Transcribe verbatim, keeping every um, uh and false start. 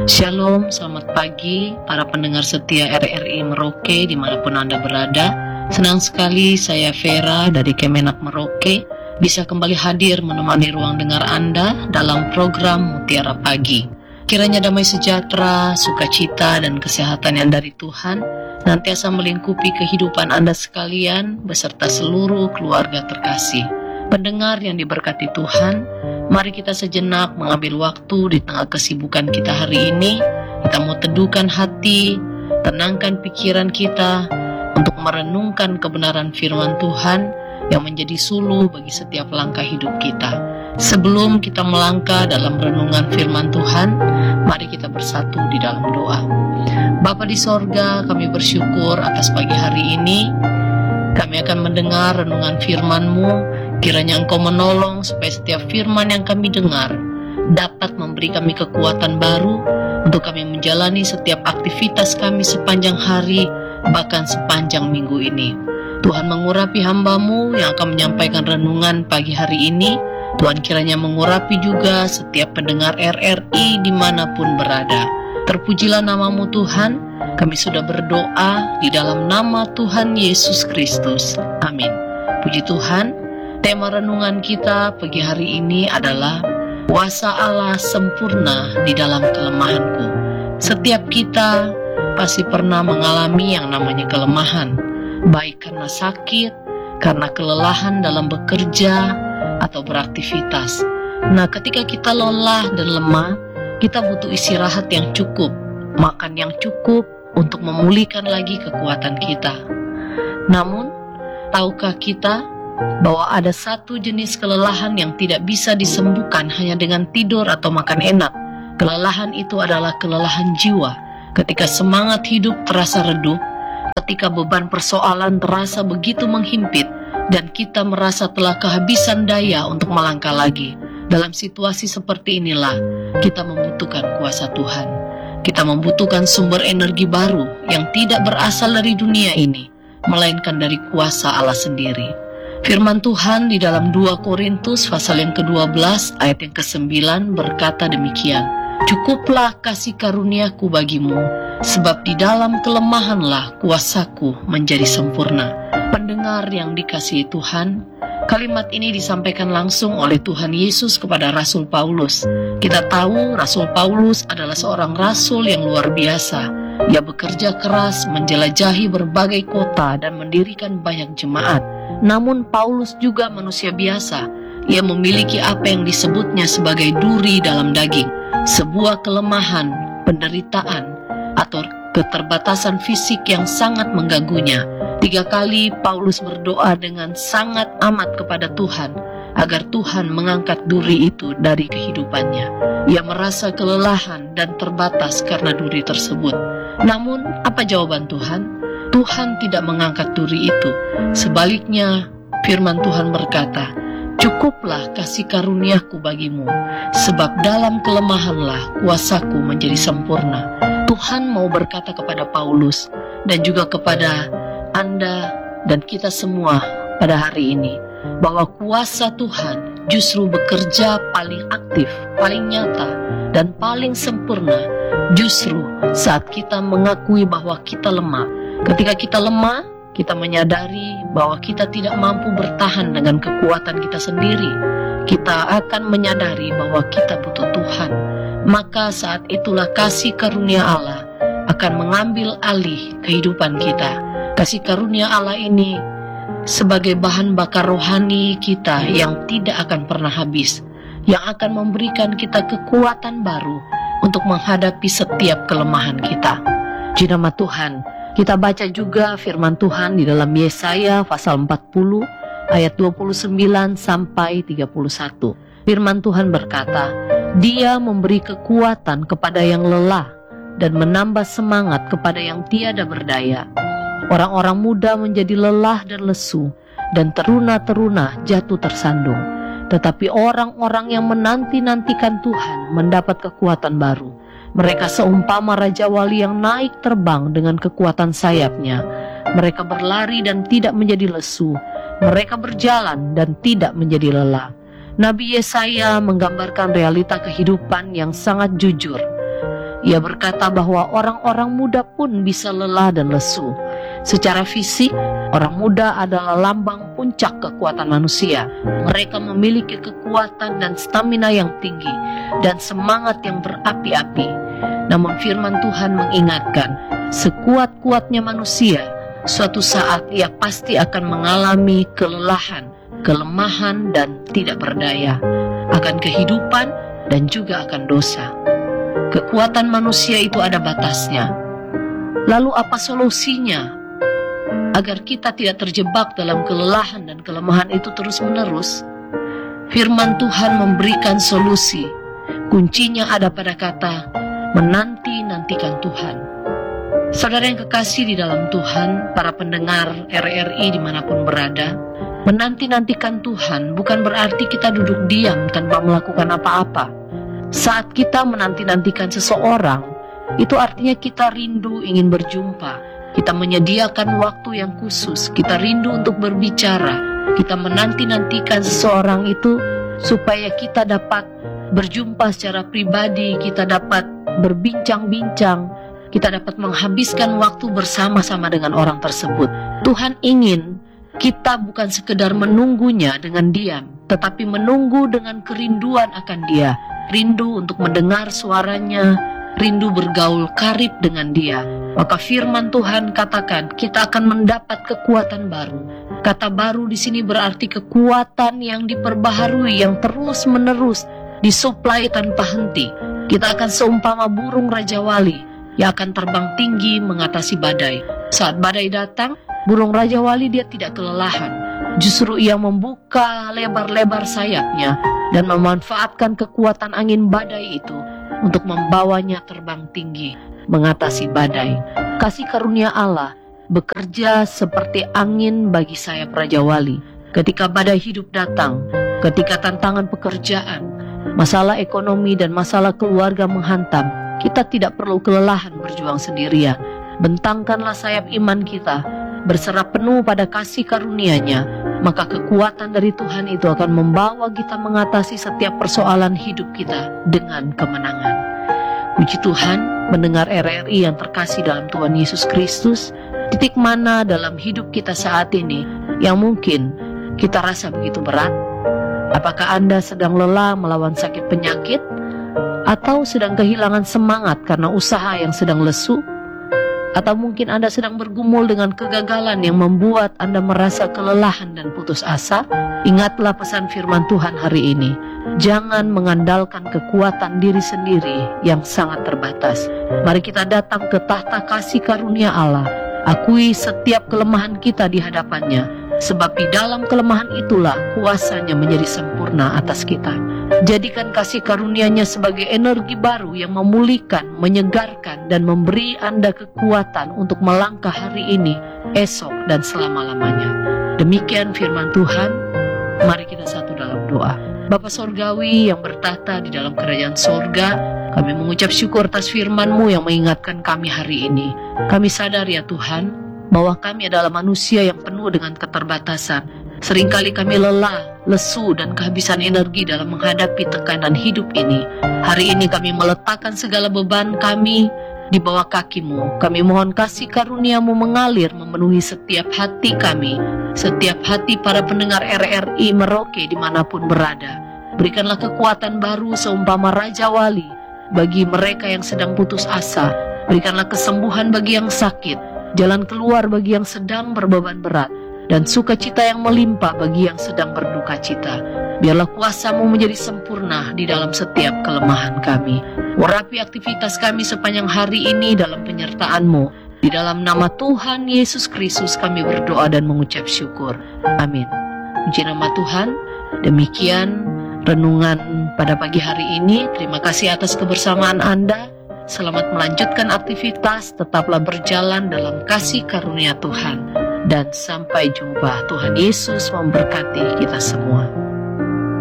Shalom, selamat pagi para pendengar setia R R I Merauke dimanapun Anda berada. Senang sekali saya Vera dari Kemenak Merauke bisa kembali hadir menemani ruang dengar Anda dalam program Mutiara Pagi. Kiranya damai sejahtera, sukacita dan kesehatan yang dari Tuhan nantiasa melingkupi kehidupan Anda sekalian beserta seluruh keluarga terkasih. Pendengar yang diberkati Tuhan, mari kita sejenak mengambil waktu di tengah kesibukan kita hari ini. Kita mau teduhkan hati, tenangkan pikiran kita untuk merenungkan kebenaran firman Tuhan yang menjadi suluh bagi setiap langkah hidup kita. Sebelum kita melangkah dalam renungan firman Tuhan, mari kita bersatu di dalam doa. Bapa di sorga, kami bersyukur atas pagi hari ini. Kami akan mendengar renungan firman-Mu. Kiranya Engkau menolong supaya setiap firman yang kami dengar dapat memberi kami kekuatan baru untuk kami menjalani setiap aktivitas kami sepanjang hari, bahkan sepanjang minggu ini. Tuhan mengurapi hamba-Mu yang akan menyampaikan renungan pagi hari ini. Tuhan kiranya mengurapi juga setiap pendengar R R I dimanapun berada. Terpujilah nama-Mu Tuhan. Kami sudah berdoa di dalam nama Tuhan Yesus Kristus. Amin. Puji Tuhan. Tema renungan kita pagi hari ini adalah kuasa Allah sempurna di dalam kelemahanku. Setiap kita pasti pernah mengalami yang namanya kelemahan, baik karena sakit, karena kelelahan dalam bekerja atau beraktivitas. Nah, ketika kita lelah dan lemah, kita butuh istirahat yang cukup, makan yang cukup untuk memulihkan lagi kekuatan kita. Namun, tahukah kita bahwa ada satu jenis kelelahan yang tidak bisa disembuhkan hanya dengan tidur atau makan enak? Kelelahan itu adalah kelelahan jiwa. Ketika semangat hidup terasa redup, ketika beban persoalan terasa begitu menghimpit, dan kita merasa telah kehabisan daya untuk melangkah lagi. Dalam situasi seperti inilah, kita membutuhkan kuasa Tuhan. Kita membutuhkan sumber energi baru yang tidak berasal dari dunia ini, melainkan dari kuasa Allah sendiri. Firman Tuhan di dalam dua Korintus pasal yang kedua belas ayat yang kesembilan berkata demikian, "Cukuplah kasih karuniaku bagimu, sebab di dalam kelemahanlah kuasaku menjadi sempurna." Pendengar yang dikasihi Tuhan, kalimat ini disampaikan langsung oleh Tuhan Yesus kepada Rasul Paulus. Kita tahu Rasul Paulus adalah seorang rasul yang luar biasa. Ia bekerja keras menjelajahi berbagai kota dan mendirikan banyak jemaat. Namun Paulus juga manusia biasa. Ia memiliki apa yang disebutnya sebagai duri dalam daging, sebuah kelemahan, penderitaan, atau keterbatasan fisik yang sangat mengganggunya. Tiga kali Paulus berdoa dengan sangat amat kepada Tuhan agar Tuhan mengangkat duri itu dari kehidupannya. Ia merasa kelelahan dan terbatas karena duri tersebut. Namun, apa jawaban Tuhan? Tuhan tidak mengangkat duri itu. Sebaliknya, firman Tuhan berkata, "Cukuplah kasih karuniaku bagimu, sebab dalam kelemahanlah kuasaku menjadi sempurna." Tuhan mau berkata kepada Paulus dan juga kepada Anda dan kita semua pada hari ini, bahwa kuasa Tuhan justru bekerja paling aktif, paling nyata, dan paling sempurna justru saat kita mengakui bahwa kita lemah. Ketika kita lemah, kita menyadari bahwa kita tidak mampu bertahan dengan kekuatan kita sendiri. Kita akan menyadari bahwa kita butuh Tuhan. Maka saat itulah kasih karunia Allah akan mengambil alih kehidupan kita. Kasih karunia Allah ini sebagai bahan bakar rohani kita yang tidak akan pernah habis, yang akan memberikan kita kekuatan baru untuk menghadapi setiap kelemahan kita. Puji nama Tuhan. Kita baca juga firman Tuhan di dalam Yesaya pasal empat puluh ayat dua puluh sembilan sampai tiga puluh satu. Firman Tuhan berkata, "Dia memberi kekuatan kepada yang lelah dan menambah semangat kepada yang tiada berdaya. Orang-orang muda menjadi lelah dan lesu, dan teruna-teruna jatuh tersandung. Tetapi orang-orang yang menanti-nantikan Tuhan mendapat kekuatan baru. Mereka seumpama Raja Wali yang naik terbang dengan kekuatan sayapnya. Mereka berlari dan tidak menjadi lesu. Mereka berjalan dan tidak menjadi lelah." Nabi Yesaya menggambarkan realita kehidupan yang sangat jujur. Ia berkata bahwa orang-orang muda pun bisa lelah dan lesu. Secara fisik, orang muda adalah lambang puncak kekuatan manusia. Mereka memiliki kekuatan dan stamina yang tinggi dan semangat yang berapi-api. Namun firman Tuhan mengingatkan, sekuat-kuatnya manusia, suatu saat ia pasti akan mengalami kelelahan, kelemahan dan tidak berdaya, akan kehidupan dan juga akan dosa. Kekuatan manusia itu ada batasnya. Lalu apa solusinya agar kita tidak terjebak dalam kelelahan dan kelemahan itu terus-menerus? Firman Tuhan memberikan solusi. Kuncinya ada pada kata menanti-nantikan Tuhan. Saudara yang kekasih di dalam Tuhan, para pendengar R R I dimanapun berada, menanti-nantikan Tuhan bukan berarti kita duduk diam tanpa melakukan apa-apa. Saat kita menanti-nantikan seseorang, itu artinya kita rindu ingin berjumpa. Kita menyediakan waktu yang khusus, kita rindu untuk berbicara. Kita menanti-nantikan seseorang itu supaya kita dapat berjumpa secara pribadi, kita dapat berbincang-bincang, kita dapat menghabiskan waktu bersama-sama dengan orang tersebut. Tuhan ingin kita bukan sekedar menunggunya dengan diam, tetapi menunggu dengan kerinduan akan Dia. Rindu untuk mendengar suaranya, rindu bergaul karib dengan Dia. Maka firman Tuhan katakan kita akan mendapat kekuatan baru. Kata baru di sini berarti kekuatan yang diperbaharui, yang terus-menerus disuplai tanpa henti. Kita akan seumpama burung Raja Wali yang akan terbang tinggi mengatasi badai. Saat badai datang, burung Raja Wali dia tidak kelelahan. Justru ia membuka lebar-lebar sayapnya dan memanfaatkan kekuatan angin badai itu untuk membawanya terbang tinggi mengatasi badai. Kasih karunia Allah bekerja seperti angin bagi sayap Raja Wali. Ketika badai hidup datang, ketika tantangan pekerjaan, masalah ekonomi dan masalah keluarga menghantam, kita tidak perlu kelelahan berjuang sendirian. Bentangkanlah sayap iman kita, berserah penuh pada kasih karunia-Nya, maka kekuatan dari Tuhan itu akan membawa kita mengatasi setiap persoalan hidup kita dengan kemenangan. Puji Tuhan, mendengar R R I yang terkasih dalam Tuhan Yesus Kristus, titik mana dalam hidup kita saat ini yang mungkin kita rasa begitu berat? Apakah Anda sedang lelah melawan sakit penyakit? Atau sedang kehilangan semangat karena usaha yang sedang lesu? Atau mungkin Anda sedang bergumul dengan kegagalan yang membuat Anda merasa kelelahan dan putus asa? Ingatlah pesan firman Tuhan hari ini. Jangan mengandalkan kekuatan diri sendiri yang sangat terbatas. Mari kita datang ke tahta kasih karunia Allah. Akui setiap kelemahan kita di hadapannya, sebab di dalam kelemahan itulah kuasa-Nya menjadi sempurna atas kita. Jadikan kasih karunia-Nya sebagai energi baru yang memulihkan, menyegarkan, dan memberi Anda kekuatan untuk melangkah hari ini, esok, dan selama-lamanya. Demikian firman Tuhan. Mari kita satu dalam doa. Bapa Sorgawi yang bertata di dalam kerajaan sorga, kami mengucap syukur atas firman-Mu yang mengingatkan kami hari ini. Kami sadar ya Tuhan, bahwa kami adalah manusia yang penuh dengan keterbatasan. Seringkali kami lelah, lesu, dan kehabisan energi dalam menghadapi tekanan hidup ini. Hari ini kami meletakkan segala beban kami di bawah kaki-Mu. Kami mohon kasih karunia-Mu mengalir memenuhi setiap hati kami, setiap hati para pendengar R R I Merauke dimanapun berada. Berikanlah kekuatan baru seumpama Raja Wali bagi mereka yang sedang putus asa. Berikanlah kesembuhan bagi yang sakit, jalan keluar bagi yang sedang berbeban berat, dan sukacita yang melimpah bagi yang sedang berduka cita. Biarlah kuasa-Mu menjadi sempurna di dalam setiap kelemahan kami. Urapi aktivitas kami sepanjang hari ini dalam penyertaan-Mu. Di dalam nama Tuhan Yesus Kristus kami berdoa dan mengucap syukur. Amin. Puji nama Tuhan. Demikian renungan pada pagi hari ini. Terima kasih atas kebersamaan Anda. Selamat melanjutkan aktivitas. Tetaplah berjalan dalam kasih karunia Tuhan. Dan sampai jumpa. Tuhan Yesus memberkati kita semua.